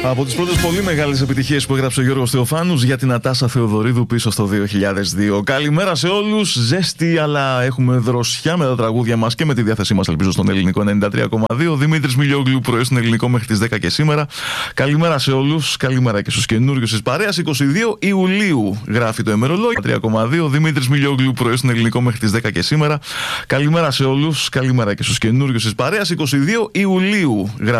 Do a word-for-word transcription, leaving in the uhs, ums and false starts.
Από τις πρώτες πολύ μεγάλες επιτυχίες που έγραψε ο Γιώργος Θεοφάνους για την Νατάσα Θεοδωρίδου πίσω στο δύο χιλιάδες δύο. Καλημέρα σε όλους. Ζέστη, αλλά έχουμε δροσιά με τα τραγούδια μας και με τη διάθεσή μας, ελπίζω, στον ελληνικό ενενήντα τρία κόμμα δύο. Δημήτρης Μιλιόγλου, πρωί στον ελληνικό μέχρι τις δέκα και σήμερα. Καλημέρα σε όλους. Καλημέρα και στους καινούριους της παρέας. είκοσι δύο Ιουλίου γράφει το ημερολόγιο. τρία κόμμα δύο. Δημήτρης Μιλιόγλου, πρωί στον ελληνικό μέχρι τις δέκα και σήμερα. Καλημέρα σε όλους. Καλημέρα και στους καινούριους της παρέας. είκοσι δύο Ιουλίου γράφει.